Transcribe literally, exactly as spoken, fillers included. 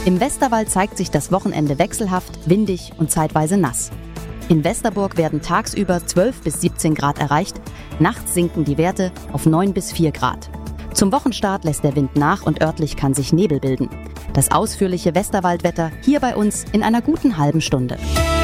Im Westerwald zeigt sich das Wochenende wechselhaft, windig und zeitweise nass. In Westerburg werden tagsüber zwölf bis siebzehn Grad erreicht, nachts sinken die Werte auf neun bis vier Grad. Zum Wochenstart lässt der Wind nach und örtlich kann sich Nebel bilden. Das ausführliche Westerwaldwetter hier bei uns in einer guten halben Stunde.